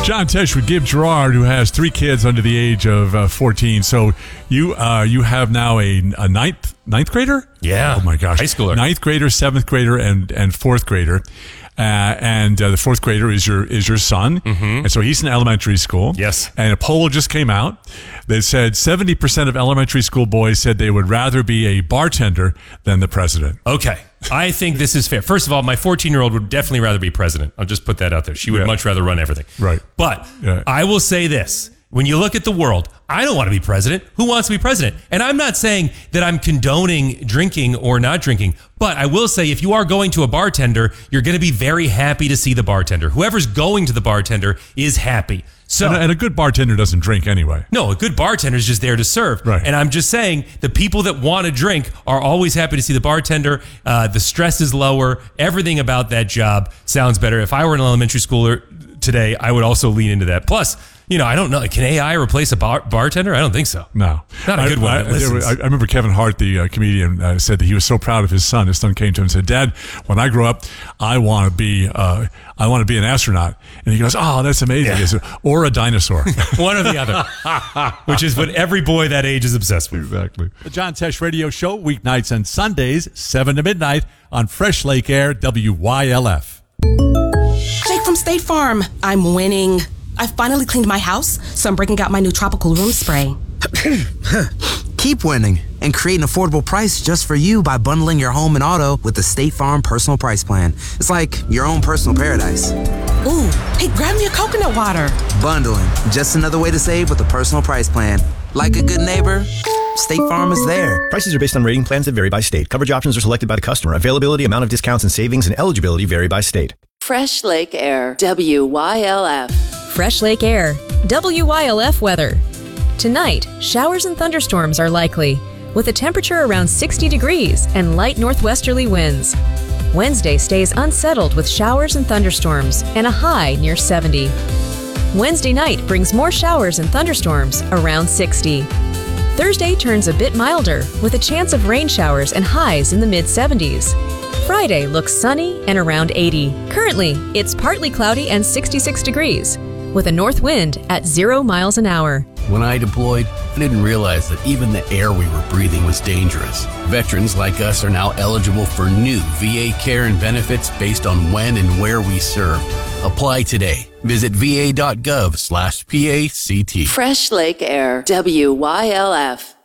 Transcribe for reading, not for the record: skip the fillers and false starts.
John Tesh with Gib Gerard, who has 3 kids under the age of 14. So you have now a ninth grader? Yeah. Oh my gosh. High schooler. 9th grader, 7th grader, and 4th grader. And the 4th grader is your son. Mm-hmm. And so he's in elementary school. Yes. And a poll just came out that said 70% of elementary school boys said they would rather be a bartender than the president. Okay. I think this is fair. First of all, my 14-year-old would definitely rather be president. I'll just put that out there. She would much rather run everything. Right. But I will say this. When you look at the world, I don't want to be president. Who wants to be president? And I'm not saying that I'm condoning drinking or not drinking, but I will say if you are going to a bartender, you're going to be very happy to see the bartender. Whoever's going to the bartender is happy. So, and a good bartender doesn't drink anyway. No, a good bartender is just there to serve. Right. And I'm just saying the people that want to drink are always happy to see the bartender. The stress is lower. Everything about that job sounds better. If I were an elementary schooler today, I would also lean into that. Plus, I don't know. Can AI replace a bartender? I don't think so. No. Not a good one that listens. I remember Kevin Hart, the comedian, said that he was so proud of his son. His son came to him and said, "Dad, when I grow up, I want to be an astronaut." And he goes, "Oh, that's amazing." Yeah. He said, or a dinosaur. One or the other. Which is what every boy that age is obsessed with. Exactly. The John Tesh Radio Show, weeknights and Sundays, 7 to midnight on Fresh Lake Air, WYLF. Jake from State Farm. I'm winning. I finally cleaned my house, so I'm breaking out my new tropical room spray. Keep winning and create an affordable price just for you by bundling your home and auto with the State Farm Personal Price Plan. It's like your own personal paradise. Ooh, hey, grab me a coconut water. Bundling, just another way to save with the Personal Price Plan. Like a good neighbor, State Farm is there. Prices are based on rating plans that vary by state. Coverage options are selected by the customer. Availability, amount of discounts and savings, and eligibility vary by state. Fresh Lake Air, WYLF. Fresh Lake Air, WYLF weather. Tonight, showers and thunderstorms are likely, with a temperature around 60 degrees and light northwesterly winds. Wednesday stays unsettled with showers and thunderstorms and a high near 70. Wednesday night brings more showers and thunderstorms around 60. Thursday turns a bit milder with a chance of rain showers and highs in the mid-70s. Friday looks sunny and around 80. Currently, it's partly cloudy and 66 degrees, with a north wind at 0 miles an hour. When I deployed, I didn't realize that even the air we were breathing was dangerous. Veterans like us are now eligible for new VA care and benefits based on when and where we served. Apply today. Visit va.gov/PACT. Fresh Lake Air, WYLF.